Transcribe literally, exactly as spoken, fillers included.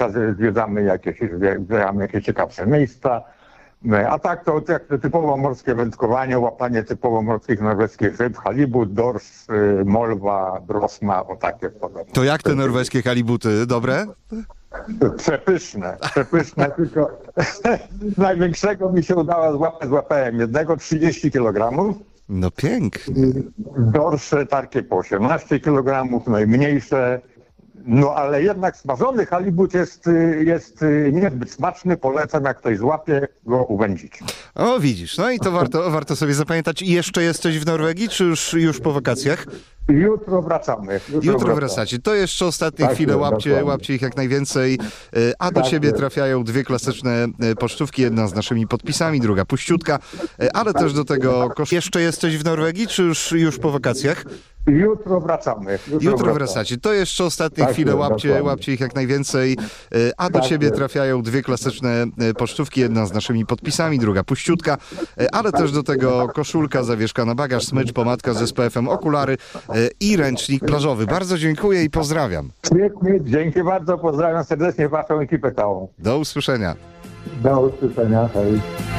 zwiedzamy jakieś, zwiedzamy jakieś ciekawsze miejsca. A tak to, to jak to typowo morskie wędkowanie, łapanie typowo morskich norweskich ryb, halibut, dors, molwa, brosma, o takie podobne. To jak te norweskie halibuty? Dobre? Przepyszne, przepyszne, tylko największego mi się udało złapać, złapałem jednego, trzydzieści kilogramów. No pięknie. Dorsze takie po osiemnaście kilogramów, no i mniejsze. No ale jednak smażony halibut jest, jest niezbyt smaczny, polecam, jak ktoś złapie, go uwędzić. O, widzisz, no i to warto, warto sobie zapamiętać. I jeszcze jesteś w Norwegii, czy już, już po wakacjach? Jutro wracamy. Jutro, Jutro wracamy. wracacie. To jeszcze ostatnie Tak, chwile, łapcie, dokładnie. łapcie ich jak najwięcej. A do Tak ciebie jest. trafiają dwie klasyczne pocztówki, jedna z naszymi podpisami, druga puściutka, ale też do tego kosz... Jeszcze jesteś w Norwegii, czy już, już po wakacjach? Jutro wracamy. Jutro, Jutro wracamy. wracacie. To jeszcze ostatnie Tak chwile, jest, łapcie, dokładnie. łapcie ich jak najwięcej. A do Tak ciebie jest. trafiają dwie klasyczne pocztówki, jedna z naszymi podpisami, druga puściutka, ale też do tego koszulka, zawieszka na bagaż, smycz, pomadka z S P F-em, okulary i ręcznik plażowy. Bardzo dziękuję i pozdrawiam. Świetnie, dzięki bardzo, pozdrawiam serdecznie waszą ekipę całą. Do usłyszenia. Do usłyszenia, hej.